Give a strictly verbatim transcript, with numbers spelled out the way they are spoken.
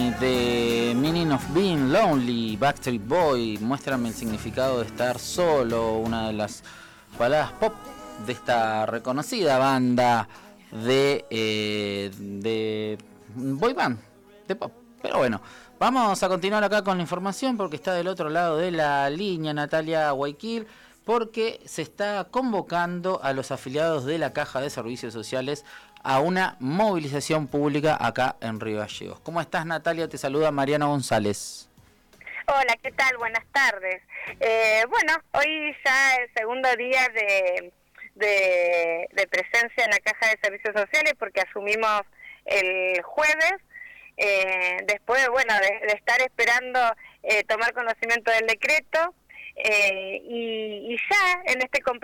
Journey de Meaning of Being Lonely, Backstreet Boy, Muéstrame el significado de estar solo, una de las baladas pop de esta reconocida banda de, eh, de boy band, de pop. Pero bueno, vamos a continuar acá con la información porque está del otro lado de la línea Natalia Guayquil, porque se está convocando a los afiliados de la Caja de Servicios Sociales a una movilización pública acá en Río Gallegos. ¿Cómo estás, Natalia? Te saluda Mariano González. Hola, ¿qué tal? Buenas tardes. Eh, bueno, hoy ya el segundo día de, de, de presencia en la Caja de Servicios Sociales porque asumimos el jueves, eh, después, bueno, de, de estar esperando eh, tomar conocimiento del decreto eh, y, y ya en este compromiso